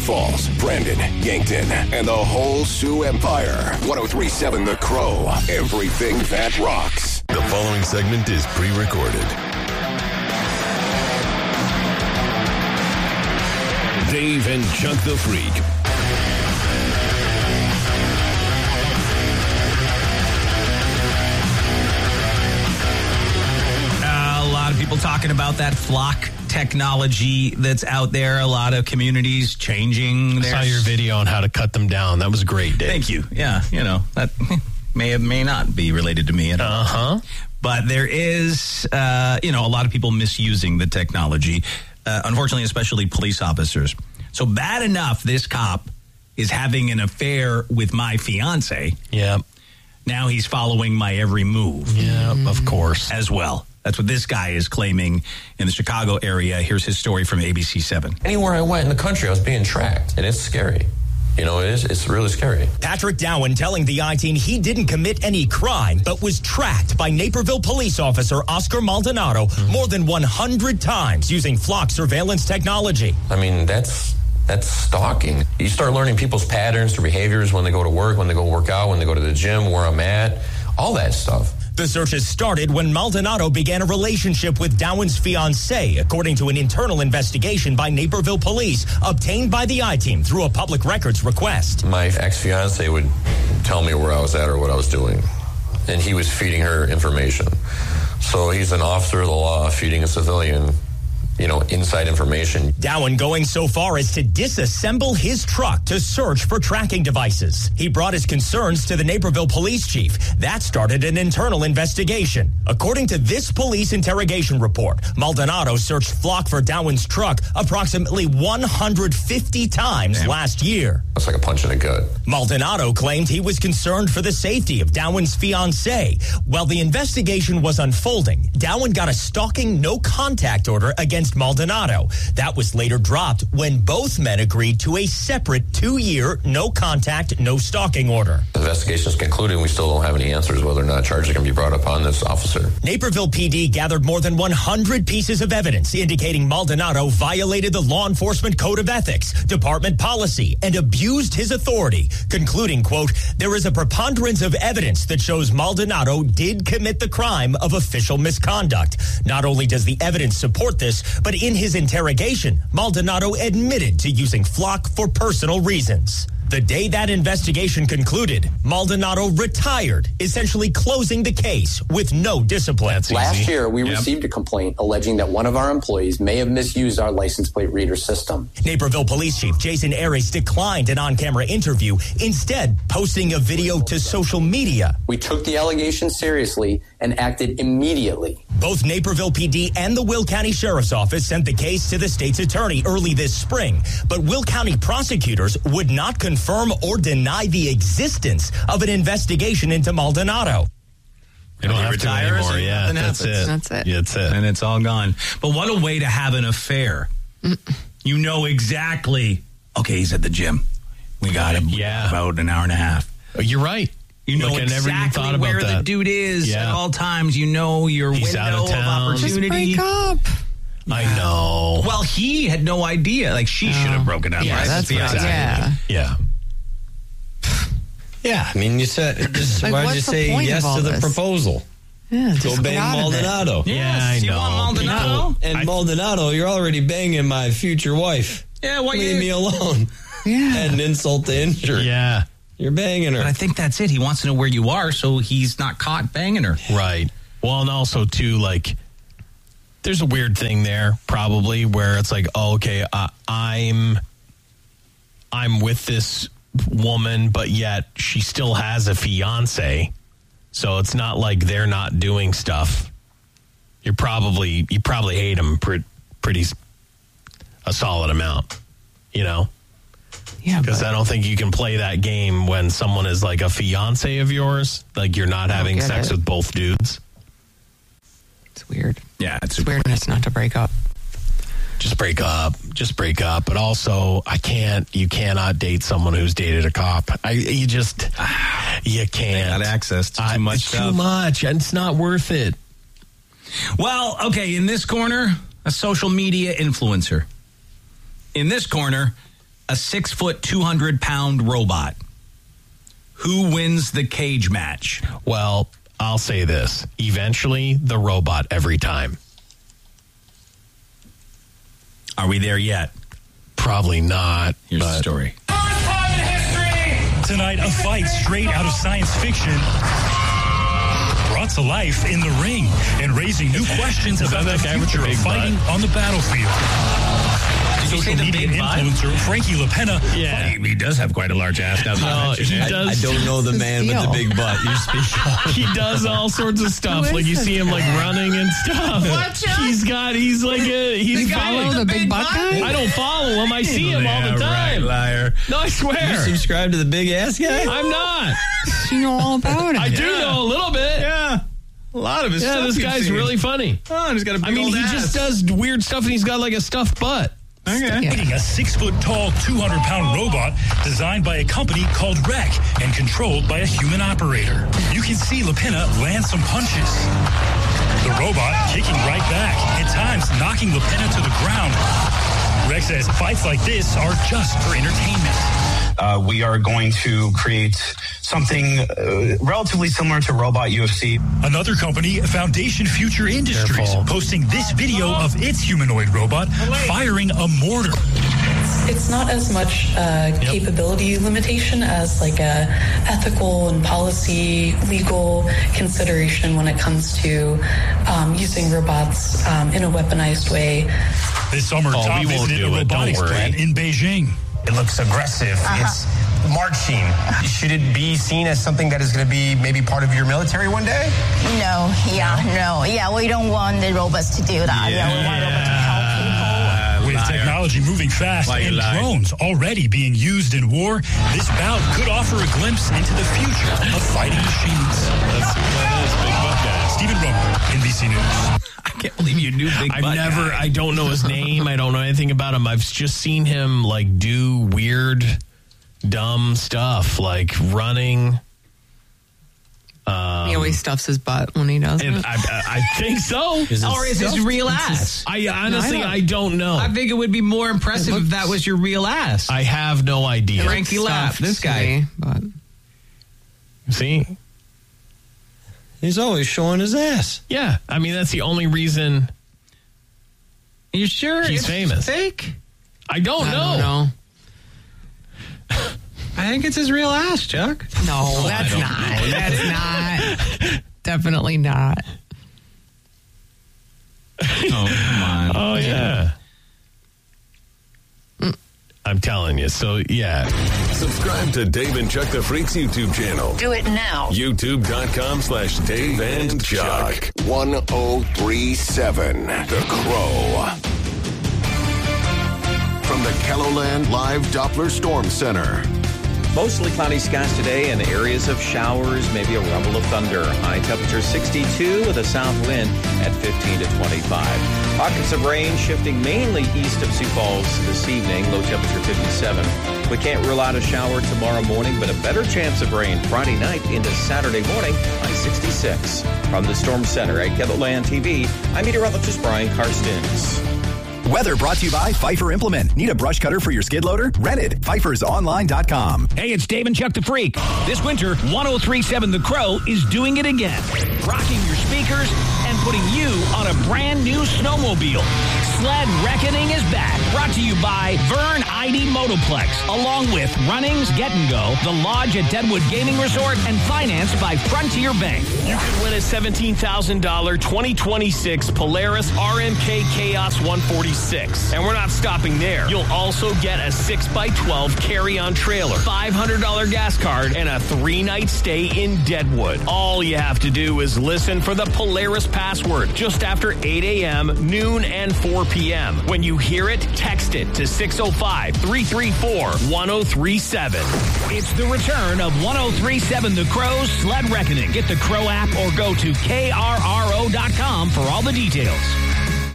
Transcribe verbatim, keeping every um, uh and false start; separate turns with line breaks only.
Falls, Brandon, Yankton, and the whole Sioux Empire. one oh three point seven The Crow. Everything that rocks.
The following segment is pre-recorded.
Dave and Chuck the Freak.
A lot of people talking about that flock technology that's out there. A lot of communities changing their...
I saw your video on how to cut them down. That was great, Dave.
Thank you. Yeah, you know, that may have, may not be related to me at all.
Uh-huh.
But there is, uh, you know, a lot of people misusing the technology. Uh, unfortunately, especially police officers. So bad enough, this cop is having an affair with my fiance.
Yeah.
Now he's following my every move.
Yeah, mm. of course.
As well. That's what this guy is claiming in the Chicago area. Here's his story from A B C seven.
Anywhere I went in the country, I was being tracked, and it's scary. You know, it is, it's really scary.
Patrick Dowen telling the I-Team he didn't commit any crime, but was tracked by Naperville police officer Oscar Maldonado mm-hmm. more than one hundred times using flock surveillance technology.
I mean, that's that's stalking. You start learning people's patterns, their behaviors when they go to work, when they go work out, when they go to the gym, where I'm at, all that stuff.
The searches started when Maldonado began a relationship with Dowen's fiancée, according to an internal investigation by Naperville police obtained by the I-Team through a public records request.
My ex-fiancée would tell me where I was at or what I was doing, and he was feeding her information. So he's an officer of the law feeding a civilian, you know, inside information.
Dowen going so far as to disassemble his truck to search for tracking devices. He brought his concerns to the Naperville police chief. That started an internal investigation. According to this police interrogation report, Maldonado searched flock for Dowen's truck approximately one hundred fifty times Damn. last year.
That's like a punch in the gut.
Maldonado claimed he was concerned for the safety of Dowen's fiancée. While the investigation was unfolding, Dowen got a stalking no-contact order against Maldonado. That was later dropped when both men agreed to a separate two-year no-contact, no-stalking order.
The investigation is concluded, and we still don't have any answers whether or not charges can be brought upon this officer.
Naperville P D gathered more than one hundred pieces of evidence indicating Maldonado violated the law enforcement code of ethics, department policy, and abused his authority, concluding, quote, there is a preponderance of evidence that shows Maldonado did commit the crime of official misconduct. Not only does the evidence support this, but in his interrogation, Maldonado admitted to using flock for personal reasons. The day that investigation concluded, Maldonado retired, essentially closing the case with no discipline.
That's
Last
easy.
year, we
yep.
received a complaint alleging that one of our employees may have misused our license plate reader system.
Naperville Police Chief Jason Aries declined an on-camera interview, instead posting a video to social media.
We took the allegation seriously and acted immediately.
Both Naperville P D and the Will County Sheriff's Office sent the case to the state's attorney early this spring, but Will County prosecutors would not confirm or deny the existence of an investigation into Maldonado.
They don't have to anymore. Yeah, that's it.
That's it.
Yeah, that's it.
And it's all gone. But what a way to have an affair. Mm. You know exactly, okay, he's at the gym. We got him.
Yeah.
About an hour and a half.
You're right.
You know
Look,
exactly
I never even thought about
where
that.
the dude is
yeah.
at all times. You know your
He's
window
out of town.
of opportunity.
Just break up.
I know.
Well, he had no idea. Like, she
Oh.
should have broken up.
Yeah,
right?
that's
Let's be
right.
honest.
Yeah.
Yeah.
Yeah, I mean, you said, just,
Like,
why'd
what's
you
the
say
point
yes
of all
to the
this?
proposal?
Yeah,
Go
just
bang
get out of it.
Maldonado.
Yeah,
Yes,
I
you
know.
want Maldonado?
People-
And
I-
Maldonado, you're already banging my future wife.
Yeah, what
Leave
you...
me alone.
Yeah.
And insult to injury.
Yeah.
You're banging her.
But I think that's it. He wants to know where you are so he's not caught banging her.
Right. Well, and also, too, like, there's a weird thing there, probably, where it's like, oh, okay, uh, I'm, I'm with this woman, but yet she still has a fiance. So it's not like they're not doing stuff. You're probably, you probably hate him pretty, pretty a solid amount, you know?
Yeah,
Because
but
I don't think you can play that game when someone is like a fiance of yours. Like you're not
I don't
having
get
sex
it.
with both dudes.
it's weird.
Yeah, it's
It's weird and it's not to break up.
Just break up. Just break up. But also, I can't, you cannot date someone who's dated a cop. I, you just, you can't.
got access to too
I-
much
it's
stuff.
Too much. And it's not worth it.
Well, okay, in this corner, a social media influencer. In this corner, a six foot, two hundred pound robot. Who wins the cage match?
Well, I'll say this. Eventually, the robot every time.
Are we there yet?
Probably not.
Here's
but.
the story.
Tonight, a fight straight out of science fiction brought to life in the ring and raising new questions about the future of fighting butt? on the battlefield. Social media influencer Frankie LaPenna.
Yeah,
he does have quite a large ass. Now
no, he does.
I don't know the man with the big butt you speak of.
He does all sorts of stuff. Like you see him like running and stuff.
What?
He's got. He's like a. He's
the guy
following
the big butt guy.
I don't follow him. I see him all the time.
Right, liar.
No, I swear.
You subscribe to the big ass guy?
I'm not.
You know all about it.
I do
Yeah.
know a little bit.
Yeah. A lot of his
Yeah,
stuff.
this
you've
guy's
seen.
really funny.
Oh, he's got a big
I mean,
old
he
ass.
just does weird stuff, and he's got like a stuffed butt.
Okay.
Fighting a six-foot-tall, two hundred pound robot designed by a company called R E C and controlled by a human operator. You can see LaPenna land some punches. The robot kicking right back, at times knocking LaPenna to the ground. R E C says fights like this are just for entertainment.
Uh, we are going to create something uh, relatively similar to Robot U F C.
Another company, Foundation Future Industries,
Careful.
posting this video of its humanoid robot firing a mortar.
It's not as much a yep. capability limitation as like a ethical and policy legal consideration when it comes to um, using robots um, in a weaponized way.
This summer,
oh,
Tom visited a robotics plant in Beijing.
It looks aggressive. Uh-huh. It's marching. Should it be seen as something that is going to be maybe part of your military one day?
No, yeah, no. Yeah, we don't want the robots to do that. Yeah, yeah we want robots to help people.
With liar. technology moving fast Why and drones already being used in war, this bout could offer a glimpse into the future of fighting machines.
That's that is big butt guy.
Stephen Romer, N B C News.
I can't believe you knew Big
I've
Butt
never,
guy.
I don't know his name. I don't know anything about him. I've just seen him like do weird, dumb stuff, like running. Um,
he always stuffs his butt when he does
and
it.
I, I, I think so.
Is or is his real ass?
I honestly,
No, I, don't.
I don't know.
I think it would be more impressive
looks,
if that was your real ass.
I have no idea.
Frankie laugh. This guy.
Me, but
See?
He's always showing his ass.
Yeah. I mean, that's the only reason.
Are you sure
he's
it's
famous?
Fake?
I don't
I
know.
Don't know.
I think it's his real ass, Chuck.
No,
Oh,
that's not. That's not. Definitely not.
Oh, come on.
Oh, yeah. Mm. I'm telling you. So, yeah.
Subscribe to Dave and Chuck the Freaks YouTube channel.
Do it now.
YouTube.com slash Dave and Chuck.
one oh three point seven The Crow. From the KELOLAND Live Doppler Storm Center.
Mostly cloudy skies today and areas of showers, maybe a rumble of thunder. High temperature sixty-two with a south wind at fifteen to twenty-five. Pockets of rain shifting mainly east of Sioux Falls this evening. Low temperature fifty-seven. We can't rule out a shower tomorrow morning, but a better chance of rain Friday night into Saturday morning. High sixty-six. From the Storm Center at KELOLAND T V, I'm meteorologist Brian Karstens.
Weather brought to you by Pfeiffer Implement. Need a brush cutter for your skid loader? Rent it. Pfeiffer's online dot com.
Hey, it's Dave and Chuck the Freak. This winter, one oh three point seven The Crow is doing it again. Rocking your speakers and putting you on a brand new snowmobile. Sled Reckoning is back. Brought to you by Vern I D Motoplex. Along with Runnings Get and Go, The Lodge at Deadwood Gaming Resort, and financed by Frontier Bank.
You could win a seventeen thousand dollars twenty twenty-six Polaris R M K Chaos one forty-six. And we're not stopping there. You'll also get a six by twelve carry-on trailer, five hundred dollars gas card, and a three-night stay in Deadwood. All you have to do is listen for the Polaris password just after eight a.m., noon, and four p.m. When you hear it, text it to six oh five, three three four, one oh three seven.
It's the return of one oh three point seven The Crow's Sled Reckoning. Get the Crow app or go to K R R O dot com for all the details.